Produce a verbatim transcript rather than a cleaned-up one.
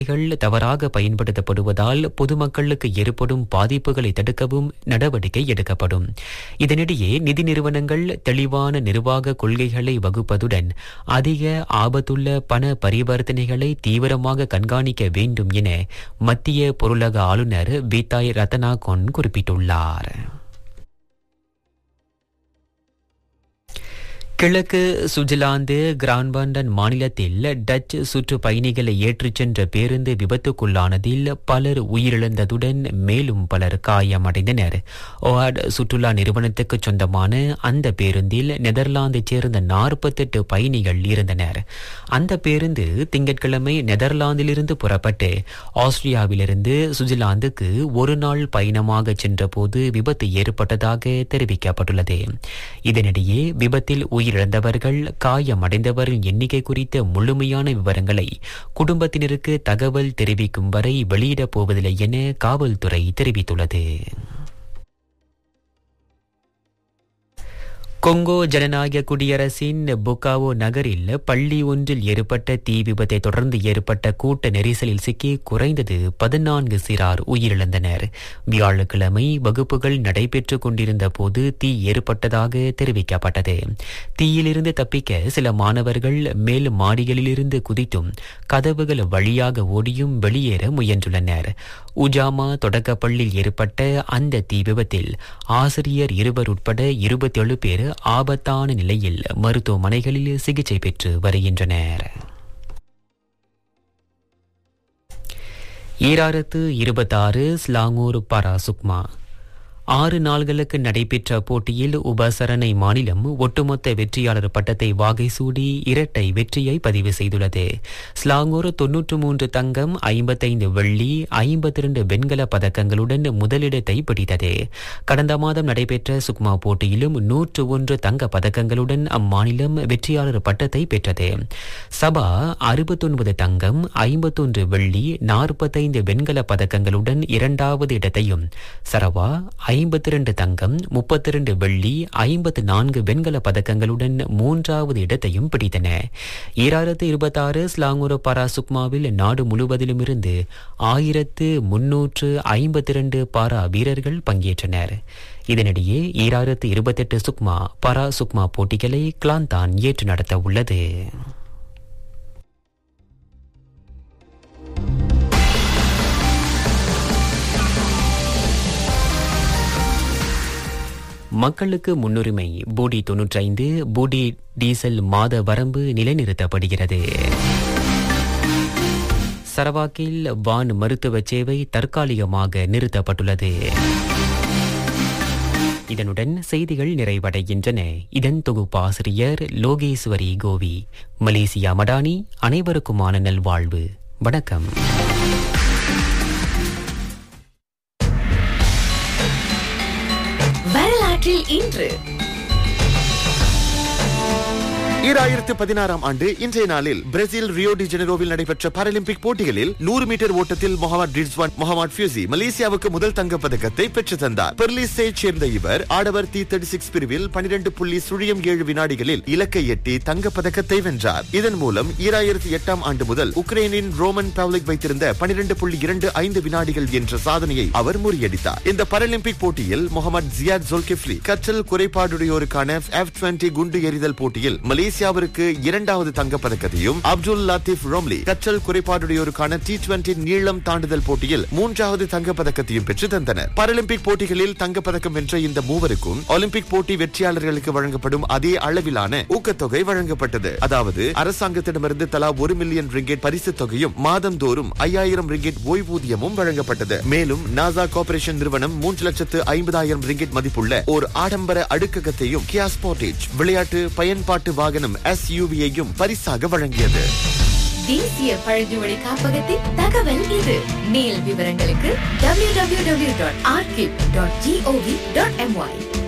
தவறாக பயன்படுத்தப்படுவதால் பொதுமக்களுக்கு ஏற்படும் பாதிப்புகளை தடுக்கவும் நடவடிக்கை எடுக்கப்படும். இதனிடையே நிதி நிறுவனங்கள் தெளிவான நிர்வாக கொள்கைகளை வகுப்பதுடன் அதிக ஆபத்துள்ள பண பரிவர்த்தனைகளை தீவிரமாக கண்காணிக்க வேண்டும் என மத்திய பொருளக ஆளுநர் பீதாய் ரத்னாகோன் குறிப்பிட்டுள்ளார். கிழக்கு சுவிட்சர்லாந்து கிரான்பாண்டன் மாநிலத்தில் டச் சுற்றுப்பயணிகளை ஏற்றிச் சென்ற பேருந்து விபத்துக்குள்ளானதில் பலர் உயிரிழந்ததுடன் மேலும் பலர் காயமடைந்தனர். ஓஆட் சுற்றுலா நிறுவனத்துக்கு சொந்தமான அந்த பேருந்தில் நெதர்லாந்தைச் சேர்ந்த நாற்பத்தெட்டு பயணிகள் இருந்தனர். அந்த பேருந்து திங்கட்கிழமை நெதர்லாந்திலிருந்து புறப்பட்டு ஆஸ்திரியாவிலிருந்து சுவிட்சர்லாந்துக்கு ஒரு நாள் பயணமாக சென்றபோது விபத்து ஏற்பட்டதாக தெரிவிக்கப்பட்டுள்ளது. இதனிடையே விபத்தில் உயிர் இழந்தவர்கள் காயமடைந்தவரின் எண்ணிக்கை குறித்த முழுமையான விவரங்களை குடும்பத்தினருக்கு தகவல் தெரிவிக்கும் வரை வெளியிடப் போவதில்லை என காவல்துறை தெரிவித்துள்ளது. கொங்கோ ஜனநாயக குடியரசின் புக்காவோ நகரில் பள்ளி ஒன்றில் ஏற்பட்ட தீ விபத்தை தொடர்ந்து ஏற்பட்ட கூட்ட நெரிசலில் சிக்கி குறைந்தது பதினான்கு சிறார் உயிரிழந்தனர். வியாழக்கிழமை வகுப்புகள் நடைபெற்றுக் கொண்டிருந்த போது தீ ஏற்பட்டதாக தெரிவிக்கப்பட்டது. தீயிலிருந்து தப்பிக்க சில மாணவர்கள் மேல் மாடிகளிலிருந்து குதித்தும் கதவுகள் வழியாக ஓடியும் வெளியேற முயன்றுள்ளனர். உஜாமா தொடக்கப்பள்ளியில் ஏற்பட்ட அந்த தீ விபத்தில் ஆசிரியர் இருவர் உட்பட இருபத்தி ஏழு பேர் ஆபத்தான நிலையில் மருத்துவமனைகளில் சிகிச்சை பெற்று வருகின்றனர். ஈராயிரத்து இருபத்தாறு ஸ்லாங்கூர் பாரா சுக்மா ஆறு நாள்களுக்கு நடைபெற்ற போட்டியில் உபசரணை மாநிலம் ஒட்டுமொத்த வெற்றியாளர் பட்டத்தை வாகை சூடி இரட்டை வெற்றியை பதிவு செய்துள்ளது. ஸ்லாங்கூர் தொன்னூற்று மூன்று தங்கம், ஐம்பத்தைந்து வெள்ளி, ஐம்பத்தி இரண்டு வெண்கல பதக்கங்களுடன் முதலிடத்தை பிடித்தது. கடந்த மாதம் நடைபெற்ற சுக்மா போட்டியிலும் நூற்று ஒன்று தங்க பதக்கங்களுடன் அம்மாநிலம் வெற்றியாளர் பட்டத்தை பெற்றது. சபா அறுபத்தொன்பது தங்கம், ஐம்பத்தொன்று வெள்ளி, நாற்பத்தைந்து வெண்கல பதக்கங்களுடன் இரண்டாவது இடத்தையும், சரவா ஐம்பத்தி இரண்டு தங்கம், முப்பத்தி இரண்டு வெள்ளி, ஐம்பத்தி நான்கு வெண்கல பதக்கங்களுடன் மூன்றாவது இடத்தையும் பிடித்தன. ஈராயிரத்து இருபத்தாறு ஸ்லாங்கூர் பாரா சுக்மாவில் நாடு முழுவதிலும் இருந்து ஆயிரத்து முன்னூற்று ஐம்பத்தி இரண்டு பாரா வீரர்கள் பங்கேற்றனர். இதனிடையே ஈராயிரத்து இருபத்தெட்டு சுக்மா பாரா சுக்மா போட்டிகளை கிளாந்தான் ஏற்று நடத்த உள்ளது. மக்களுக்கு முன்னுரிமை போடி தொன்னூற்றி ஐந்து போடி டீசல் மாத வரம்பு நிலைநிறுத்தப்படுகிறது. சரவாக்கில் வான் மருத்துவ சேவை தற்காலிகமாக நிறுத்தப்பட்டுள்ளது. இதனுடன் செய்திகள் நிறைவடைகின்றன. இதன் தொகுப்பாசிரியர் லோகேஸ்வரி கோவி. மலேசியா மடானி. அனைவருக்குமான நல்வாழ்வு. வணக்கம். வரலாற்றில் இன்று ஈராயிரத்து பதினாறாம் ஆண்டு இன்றைய நாளில் பிரேசில் ரியோ டி ஜெனரோவில் நடைபெற்ற பாராலிம்பிக் போட்டிகளில் நூறு மீட்டர் ஓட்டத்தில் முகமது ரிஸ்வான் முகமது ஃபியூசி மலேசியாவுக்கு முதல் தங்கப் பதக்கத்தை பெற்று தந்தார். பெர்லிஸை சேர்ந்த இவர் ஆடவர் டி முப்பத்தி ஆறு பிரிவில் பனிரெண்டு புள்ளி சுழியம் ஏழு வினாடிகளில் இலக்கை எட்டி தங்கப் பதக்கத்தை வென்றார். இதன் மூலம் ஈராயிரத்து எட்டாம் ஆண்டு முதல் உக்ரைனின் ரோமன் பவ்லிக் வைத்திருந்த பனிரெண்டு புள்ளி இரண்டு ஐந்து வினாடிகள் என்ற சாதனையை அவர் முறியடித்தார். இந்த பாராலிம்பிக் போட்டியில் முகமது ஜியாத் ஜோல்கிஃப்லி கற்றல் குறைபாடுடையோருக்கான எஃப் இருபது குண்டு எறிதல் போட்டியில் மலேசியாவிற்கு இரண்டாவது தங்கப் பதக்கத்தையும், அப்துல் லத்தீப் ரோம்லி கற்றல் குறைபாடுடையோருக்கான டி இருபது நீளம் தாண்டுதல் போட்டியில் மூன்றாவது தங்கப் பதக்கத்தையும் பெற்று தந்தனர். பாராலிம்பிக் போட்டிகளில் தங்கப் பதக்கம் வென்ற இந்த மூவருக்கும் ஒலிம்பிக் போட்டி வெற்றியாளர்களுக்கு வழங்கப்படும் அதே அளவிலான ஊக்கத்தொகை வழங்கப்பட்டது. அதாவது அரசாங்கத்திடமிருந்து தலா ஒரு மில்லியன் ரிங்கெட் பரிசு தொகையும் மாதந்தோறும் ஐயாயிரம் ரிங்கெட் ஓய்வூதியமும் வழங்கப்பட்டது. மேலும் நாசா கார்ப்பரேஷன் நிறுவனம் மூன்று லட்சத்து ஐம்பதாயிரம் ரிங்கெட் மதிப்புள்ள ஒரு ஆடம்பர அடுக்ககத்தையும் கியா ஸ்போர்டேஜ் விளையாட்டு பயன்பாட்டு வாகனம் எஸ்யூவியையும் பரிசாக வழங்கியது. தேசிய பழங்குடி காப்பகத்தின் தகவல் இது. மேல் விவரங்களுக்கு W W W dot archive dot gov dot MY.